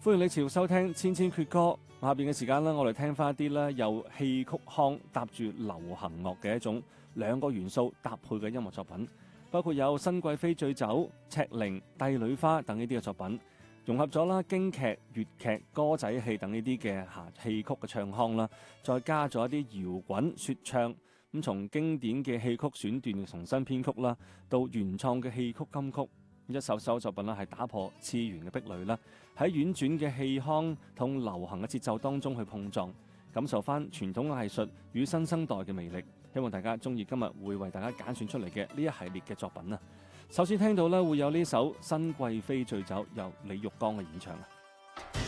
歡迎你持續收聽千千闕歌。下邊嘅時間我哋聽翻一啲有戲曲腔搭住流行樂嘅一種兩個元素搭配嘅音樂作品，包括有《新貴妃醉酒》、《赤伶》、《帝女花》等呢啲嘅作品，融合咗京劇、粵劇、歌仔戲等呢啲嘅戲曲嘅唱腔啦，再加咗一啲搖滾說唱，咁從經典嘅戲曲選段嘅重新編曲啦，到原創嘅戲曲金曲。一首首作品係打破次元嘅壁壘啦，喺婉轉嘅戲腔同流行嘅節奏當中去碰撞，感受翻傳統嘅藝術與新生代嘅魅力。希望大家中意今日會為大家揀選出嚟嘅呢一系列嘅作品啊！首先聽到會有呢首《新貴妃醉酒》由李玉剛嘅演唱啊！